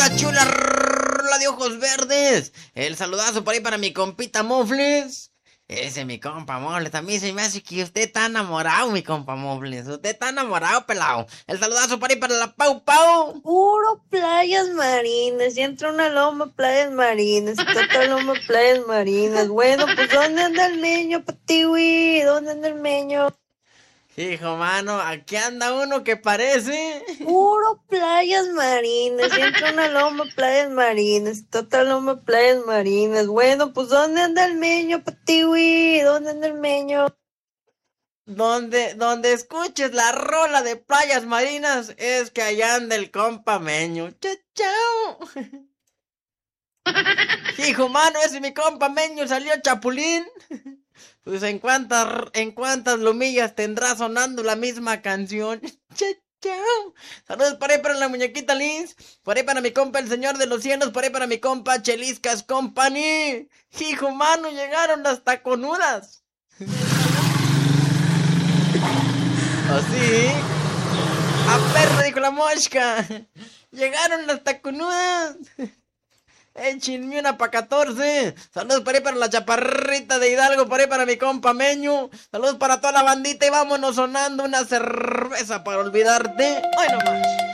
chula rola de ojos verdes. El saludazo por ahí para mi compita Mofles. Ese mi compa Mofles. A mí se me hace que usted está enamorado, mi compa Mofles. Usted está enamorado, pelado. El saludazo por ahí para la Pau Pau. Puro playas marinas. Y entra una loma, playas marinas. Y otra loma, playas marinas. Bueno, pues ¿dónde anda el meño, patiwi? ¿Dónde anda el meño? Hijo, mano, aquí anda uno que parece. Puro playas marinas. Y entra una loma, playas marinas. Y otra loma, playas marinas. Bueno, pues ¿dónde anda el meño, patiwi? ¿Dónde anda el meño? Donde escuches la rola de playas marinas, es que allá anda el compa Meño. Chao, chao. Hijo, mano, ese mi compa Meño salió chapulín. Pues en cuántas lomillas tendrá sonando la misma canción. Chao, chao. Saludos por ahí para la muñequita Liz. Por ahí para mi compa el señor de los cielos. Por ahí para mi compa Cheliscas Company. Hijo, mano, llegaron las taconudas. Así. A perro, dijo la mosca. Llegaron las taconudas. Échenme una pa' 14. Saludos por ahí para la chaparrita de Hidalgo. Por ahí para mi compa Meño. Saludos para toda la bandita. Y vámonos sonando una cerveza para olvidarte. Hoy nomás.